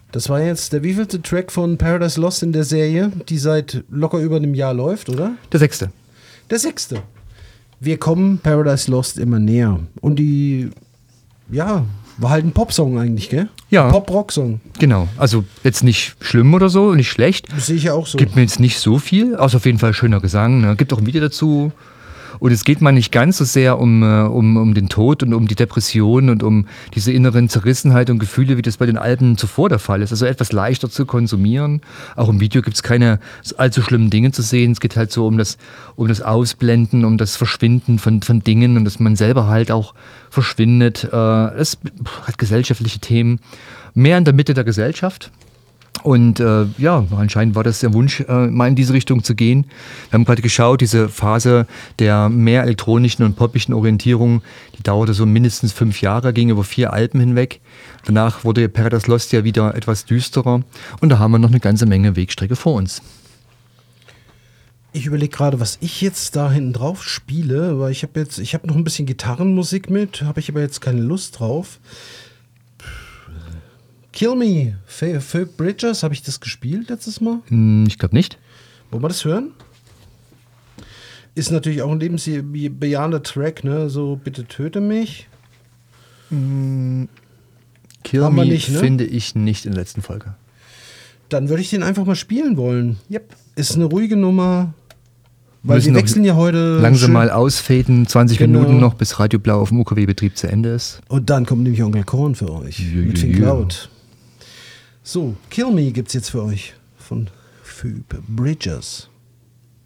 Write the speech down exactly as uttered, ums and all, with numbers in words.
Das war jetzt der wievielte Track von Paradise Lost in der Serie, die seit locker über einem Jahr läuft, oder? Der sechste. Der sechste. Wir kommen Paradise Lost immer näher. Und die, ja, war halt ein Popsong eigentlich, gell? Ja. Pop-Rock-Song. Genau. Also jetzt nicht schlimm oder so, nicht schlecht. Das sehe ich ja auch so. Gibt mir jetzt nicht so viel, außer auf jeden Fall schöner Gesang. Ne? Gibt auch ein Video dazu. Und es geht mal nicht ganz so sehr um, äh, um, um den Tod und um die Depression und um diese inneren Zerrissenheit und Gefühle, wie das bei den Alben zuvor der Fall ist. Also etwas leichter zu konsumieren. Auch im Video gibt es keine allzu schlimmen Dinge zu sehen. Es geht halt so um das, um das Ausblenden, um das Verschwinden von, von Dingen und dass man selber halt auch verschwindet. Äh, das hat gesellschaftliche Themen. Mehr in der Mitte der Gesellschaft. Und äh, ja, anscheinend war das der Wunsch, äh, mal in diese Richtung zu gehen. Wir haben gerade geschaut, diese Phase der mehr elektronischen und poppischen Orientierung, die dauerte so mindestens fünf Jahre, ging über vier Alben hinweg. Danach wurde Paradise Lost ja wieder etwas düsterer und da haben wir noch eine ganze Menge Wegstrecke vor uns. Ich überlege gerade, was ich jetzt da hinten drauf spiele, weil ich habe jetzt, ich habe noch ein bisschen Gitarrenmusik mit, habe ich aber jetzt keine Lust drauf. Kill Me, Phoebe Bridgers, habe ich das gespielt letztes Mal? Ich glaube nicht. Wollen wir das hören? Ist natürlich auch ein lebensbejahender Track, ne? So, bitte töte mich. Kill Haben wir Me nicht, ne? finde ich nicht in der letzten Folge. Dann würde ich den einfach mal spielen wollen. Yep. Ist eine ruhige Nummer. Weil Müssen wir wechseln ja heute. Langsam schön. mal ausfaden, zwanzig Genau. Minuten noch, bis Radio Blau auf dem U K W-Betrieb zu Ende ist. Und dann kommt nämlich Onkel Korn für euch. Ja, mit ja, Think ja. Loud. So, Kill Me gibt's jetzt für euch. Von Phoebe Bridgers.